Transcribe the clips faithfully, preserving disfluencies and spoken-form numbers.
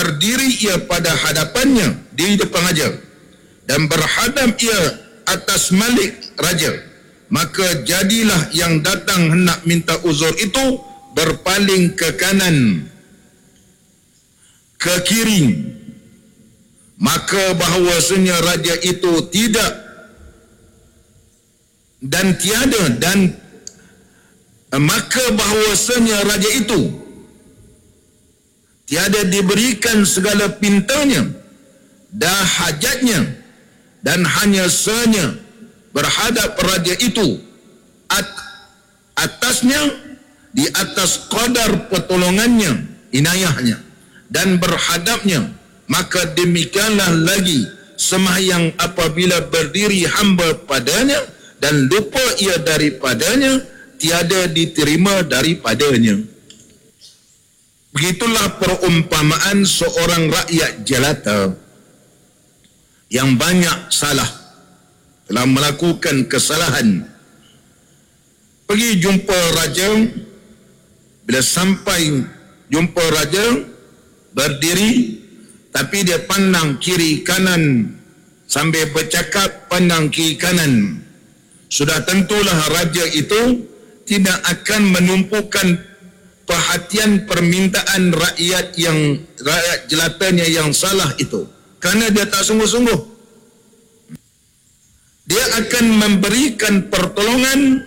berdiri ia pada hadapannya di depan raja dan berhadap ia atas malik raja, maka jadilah yang datang hendak minta uzur itu berpaling ke kanan, ke kiri, maka bahawasanya raja itu tidak dan tiada dan maka bahawasanya raja itu tiada diberikan segala pintanya dan hajatnya, dan hanya senya berhadap raja itu at, atasnya di atas qadar pertolongannya, inayahnya, dan berhadapnya, maka demikianlah lagi sembahyang apabila berdiri hamba padanya dan lupa ia daripadanya, tiada diterima daripadanya. Begitulah perumpamaan seorang rakyat jelata yang banyak salah, telah melakukan kesalahan. Pergi jumpa raja, bila sampai jumpa raja, berdiri, tapi dia pandang kiri kanan, sambil bercakap pandang kiri kanan. Sudah tentulah raja itu tidak akan menumpukan perhatian permintaan rakyat yang rakyat jelatanya yang salah itu, kerana dia tak sungguh-sungguh. Dia akan memberikan pertolongan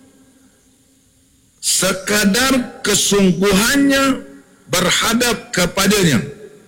sekadar kesungguhannya berhadap kepadanya.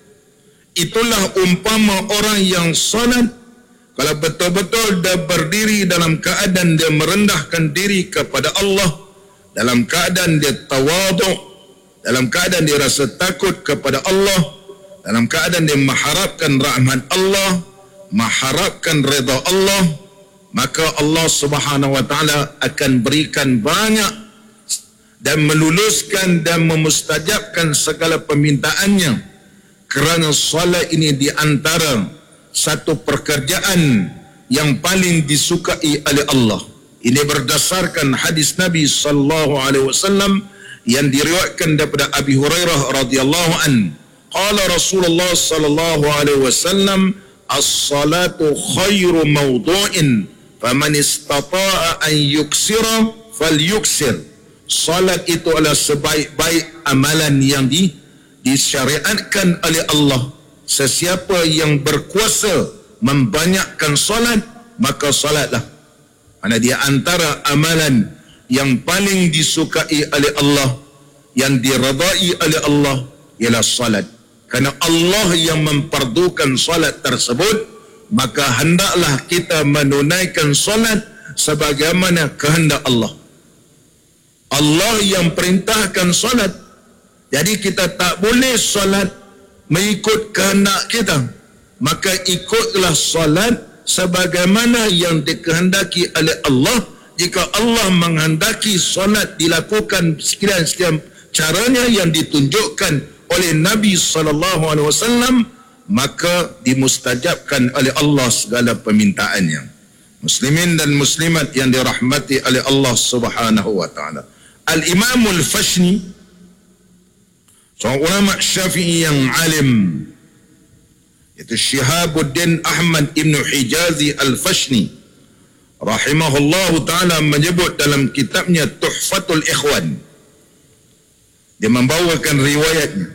Itulah umpama orang yang salat, kalau betul-betul dia berdiri dalam keadaan dia merendahkan diri kepada Allah, dalam keadaan dia tawaduk, dalam keadaan dia rasa takut kepada Allah, dalam keadaan dia mengharapkan rahmat Allah, mengharapkan redha Allah, maka Allah Subhanahu wa taala akan berikan banyak dan meluluskan dan memustajabkan segala permintaannya, kerana solat ini di antara satu pekerjaan yang paling disukai oleh Allah. Ini berdasarkan hadis Nabi sallallahu alaihi wasallam yang diriwayatkan daripada Abi Hurairah radhiyallahu an. Qala Rasulullah sallallahu alaihi wasallam, as-salatu khairu mawdu'in faman istata'a an yuksira falyuksir. Salat itu adalah sebaik-baik amalan yang di, disyariatkan oleh Allah. Sesiapa yang berkuasa membanyakkan salat, maka salatlah. Karena dia antara amalan yang paling disukai oleh Allah, yang diredai oleh Allah, ialah salat. Karena Allah yang memperdukan salat tersebut, maka hendaklah kita menunaikan salat sebagaimana kehendak Allah. Allah yang perintahkan salat, jadi kita tak boleh salat mengikut kehendak kita, maka ikutlah salat sebagaimana yang dikehendaki oleh Allah. Jika Allah menghendaki salat dilakukan sekian-sekian caranya yang ditunjukkan oleh Nabi sallallahu alaihi wasallam, maka dimustajabkan oleh Allah segala permintaannya. Muslimin dan muslimat yang dirahmati oleh Allah Subhanahu wa taala. Al-Imam Al-Fashni, seorang ulama Syafi'i yang alim, iaitu Syihabuddin Ahmad Ibn Hijazi Al-Fashni rahimahullahu ta'ala, menyebut dalam kitabnya Tuhfatul Ikhwan, dia membawakan riwayatnya,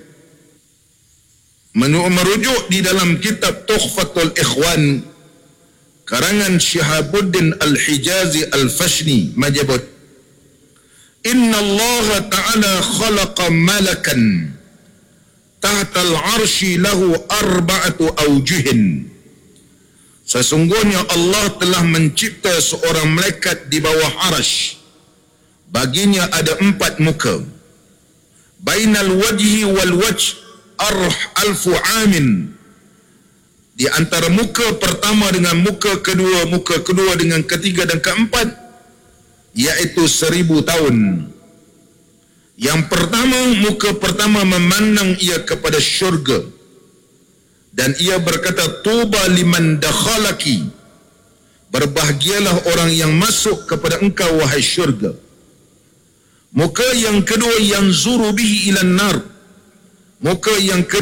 merujuk di dalam kitab Tuhfatul Ikhwan karangan Syihabuddin Al-Hijazi Al-Fashni, menyebut, Inna Allah Ta'ala khalaqa malakan tahta al-arshi lahu arba'atu awjuhin. Sesungguhnya Allah telah mencipta seorang malaikat di bawah arsh. Baginya ada empat muka. Bainal wajhi wal wajh arh alfu amin. Di antara muka pertama dengan muka kedua, muka kedua dengan ketiga dan keempat, iaitu seribu tahun. Yang pertama, muka pertama memandang ia kepada syurga, dan ia berkata, tuba liman dakhalaki, berbahagialah orang yang masuk kepada engkau wahai syurga. Muka yang kedua, yang zuru bihi ilan nar, muka yang kedua